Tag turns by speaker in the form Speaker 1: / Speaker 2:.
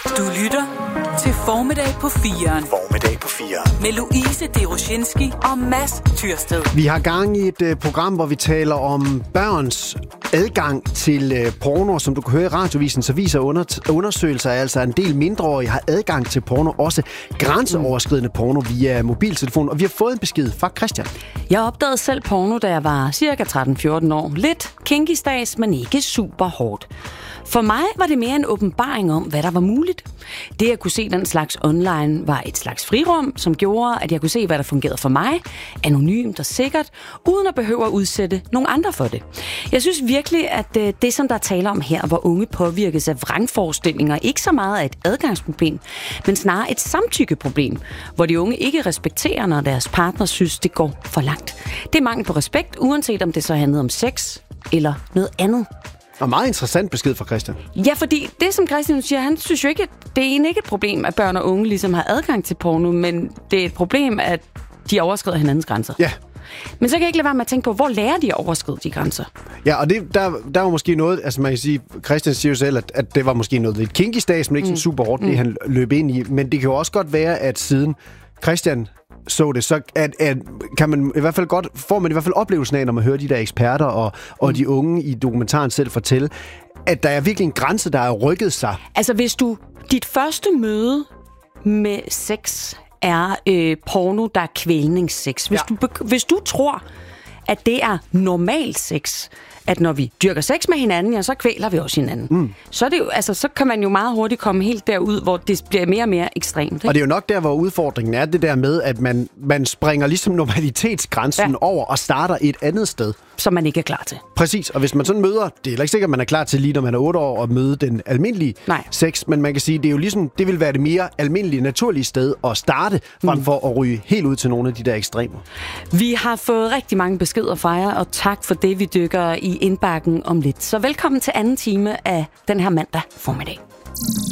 Speaker 1: Du lytter til Formiddag på 4'eren.
Speaker 2: Formiddag på 4'eren.
Speaker 1: Med Louise Deroshinski og Mads Tyrsted.
Speaker 3: Vi har gang i et program, hvor vi taler om børns adgang til porno. Som du kan høre i radiovisen, så viser undersøgelser, altså en del mindreårige har adgang til porno. Også grænseoverskridende porno via mobiltelefon. Og vi har fået en besked fra Christian.
Speaker 4: Jeg opdagede selv porno, da jeg var cirka 13-14 år. Lidt kinky stas, men ikke super hårdt. For mig var det mere en åbenbaring om, hvad der var muligt. Det at kunne se den slags online var et slags frirum, som gjorde, at jeg kunne se, hvad der fungerede for mig, anonymt og sikkert, uden at behøve at udsætte nogle andre for det. Jeg synes virkelig, at det, som der taler om her, hvor unge påvirkes af vrangforestillinger, ikke så meget er et adgangsproblem, men snarere et samtykkeproblem, hvor de unge ikke respekterer, når deres partner synes, det går for langt. Det er mangel på respekt, uanset om det så handler om sex eller noget andet.
Speaker 3: Og meget interessant besked fra Christian.
Speaker 4: Ja, fordi det, som Christian siger, han synes jo ikke, det er egentlig ikke et problem, at børn og unge ligesom har adgang til porno, men det er et problem, at de overskrider hinandens grænser.
Speaker 3: Ja.
Speaker 4: Men så kan jeg ikke lade være med at tænke på, hvor lærer de at overskride de grænser?
Speaker 3: Ja, og der var måske noget, altså man kan sige, Christian siger jo selv, at det var måske noget lidt kinky stas, men ikke sådan super hårdt, det han løb ind i. Men det kan jo også godt være, at siden Christian så det, så at kan man i hvert fald godt, får man i hvert fald oplevelsen af, når man hører de der eksperter og de unge i dokumentaren selv fortælle, at der er virkelig en grænse, der er rykket sig.
Speaker 4: Altså hvis dit første møde med sex er porno, der er kvælningssex. Hvis du tror, at det er normal sex, at når vi dyrker sex med hinanden, ja, så kvæler vi også hinanden. Så er det jo, altså, så kan man jo meget hurtigt komme helt derud, hvor det bliver mere og mere ekstremt. Ikke?
Speaker 3: Og det er jo nok der, hvor udfordringen er, det der med, at man springer ligesom normalitetsgrænsen over og starter et andet sted.
Speaker 4: Som man ikke er klar til.
Speaker 3: Præcis, og hvis man sådan møder, det er heller ikke sikkert, at man er klar til lige, når man er 8 år, at møde den almindelige sex, men man kan sige, det er jo ligesom, det vil være det mere almindelige, naturlige sted at starte, frem for at ryge helt ud til nogle af de der ekstremer.
Speaker 4: Vi har fået rigtig mange beskeder fra jer, og tak for det, vi dykker i indbakken om lidt. Så velkommen til anden time af den her mandag formiddag.